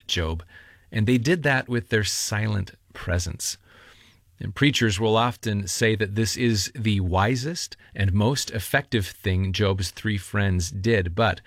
Job, and they did that with their silent presence. And preachers will often say that this is the wisest and most effective thing Job's three friends did, but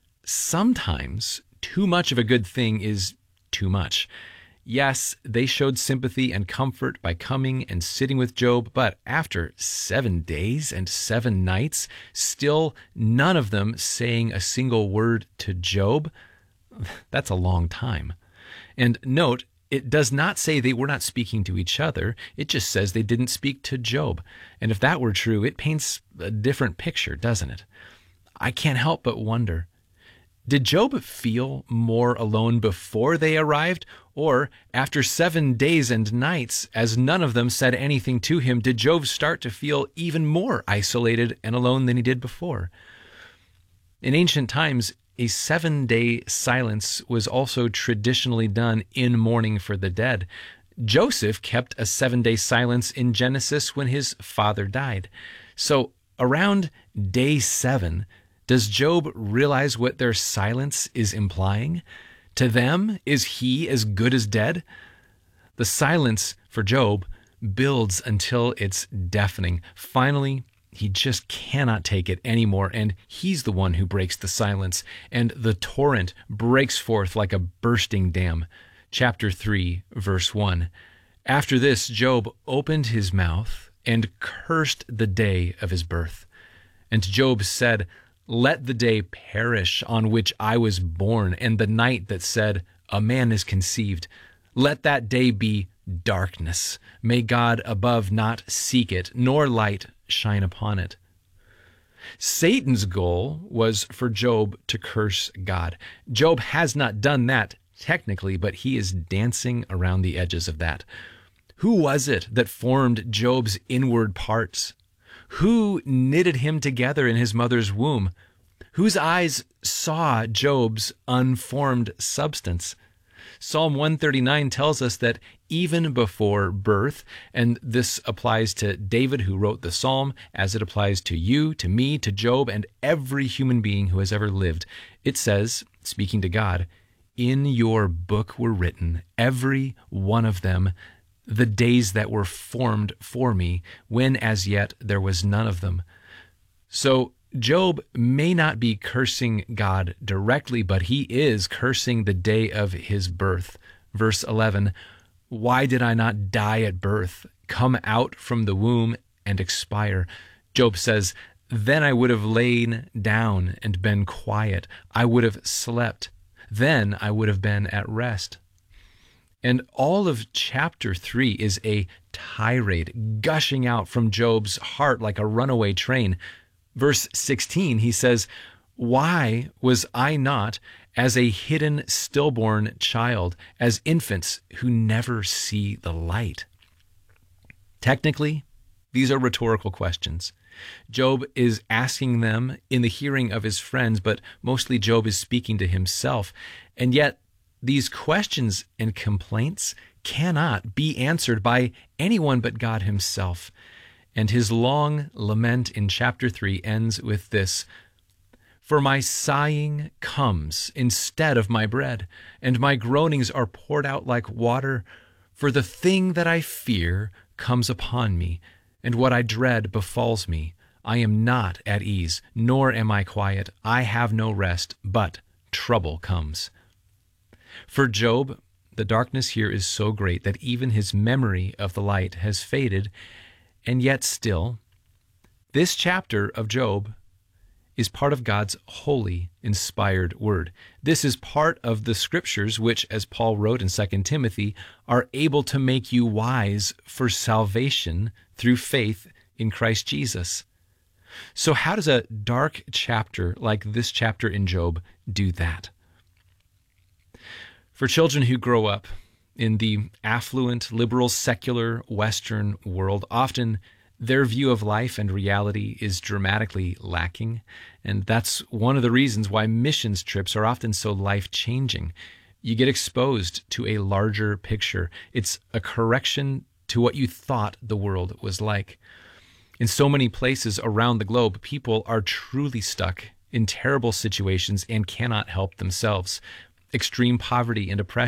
sometimes too much of a good thing is too much. Yes, they showed sympathy and comfort by coming and sitting with Job, but after 7 days and 7 nights, still none of them saying a single word to Job, that's a long time. And note, it does not say they were not speaking to each other. It just says they didn't speak to Job. And if that were true, it paints a different picture, doesn't it? I can't help but wonder, did Job feel more alone before they arrived? Or after 7 days and nights, as none of them said anything to him, did Job start to feel even more isolated and alone than he did before? In ancient times, a 7-day silence was also traditionally done in mourning for the dead. Joseph kept a 7-day silence in Genesis when his father died. So around day 7, does Job realize what their silence is implying? To them, is he as good as dead? The silence for Job builds until it's deafening. Finally, he just cannot take it anymore, and he's the one who breaks the silence, and the torrent breaks forth like a bursting dam. Chapter 3, verse 1. After this, Job opened his mouth and cursed the day of his birth. And Job said, "Let the day perish on which I was born, and the night that said, a man is conceived. Let that day be darkness. May God above not seek it, nor light shine upon it." Satan's goal was for Job to curse God. Job has not done that technically, but he is dancing around the edges of that. Who was it that formed Job's inward parts? Who knitted him together in his mother's womb? Whose eyes saw Job's unformed substance? Psalm 139 tells us that even before birth, and this applies to David who wrote the psalm, as it applies to you, to me, to Job, and every human being who has ever lived, it says, speaking to God, "In your book were written, every one of them, the days that were formed for me, when as yet there was none of them." So Job may not be cursing God directly, but he is cursing the day of his birth. Verse 11, "Why did I not die at birth, come out from the womb and expire?" Job says, "Then I would have lain down and been quiet. I would have slept. Then I would have been at rest." And all of chapter 3 is a tirade gushing out from Job's heart like a runaway train. Verse 16, he says, "Why was I not as a hidden stillborn child, as infants who never see the light?" Technically, these are rhetorical questions. Job is asking them in the hearing of his friends, but mostly Job is speaking to himself. And yet, these questions and complaints cannot be answered by anyone but God himself. And his long lament in chapter 3 ends with this, "For my sighing comes instead of my bread, and my groanings are poured out like water. For the thing that I fear comes upon me, and what I dread befalls me. I am not at ease, nor am I quiet. I have no rest, but trouble comes." For Job, the darkness here is so great that even his memory of the light has faded, and yet still, this chapter of Job is part of God's holy, inspired word. This is part of the scriptures which, as Paul wrote in 2 Timothy, are able to make you wise for salvation through faith in Christ Jesus. So how does a dark chapter like this chapter in Job do that? For children who grow up in the affluent, liberal, secular, Western world, often their view of life and reality is dramatically lacking. And that's one of the reasons why missions trips are often so life-changing. You get exposed to a larger picture. It's a correction to what you thought the world was like. In so many places around the globe, people are truly stuck in terrible situations and cannot help themselves. Extreme poverty and oppression